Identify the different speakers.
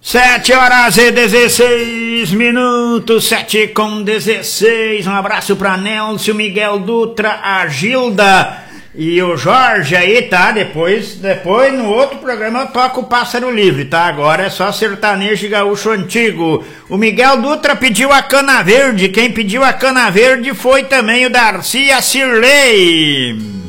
Speaker 1: 7h16, 7h16. Um abraço pra Nelson, Miguel Dutra, a Gilda e o Jorge aí, tá? Depois no outro programa eu toco o Pássaro Livre, tá? Agora é só sertanejo e gaúcho antigo. O Miguel Dutra pediu a Cana Verde. Quem pediu a Cana Verde foi também o Darcy e a Cirlei.